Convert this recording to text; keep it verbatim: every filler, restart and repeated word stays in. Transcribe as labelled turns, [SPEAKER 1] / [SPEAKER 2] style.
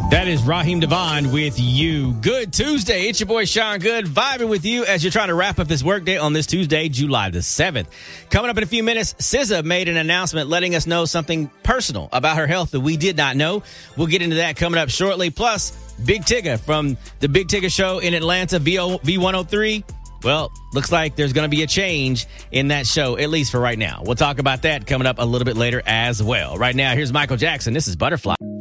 [SPEAKER 1] That is Raheem Devon with You. Good Tuesday. It's your boy Sean Good vibing with you as you're trying to wrap up this workday on this Tuesday, July the seventh. Coming up in a few minutes, S Z A made an announcement letting us know something personal about her health that we did not know. We'll get into that coming up shortly. Plus, Big Tigger from the Big Tigger Show in Atlanta, V one oh three. Well, looks like there's going to be a change in that show, at least for right now. We'll talk about that coming up a little bit later as well. Right now, here's Michael Jackson. This is Butterfly.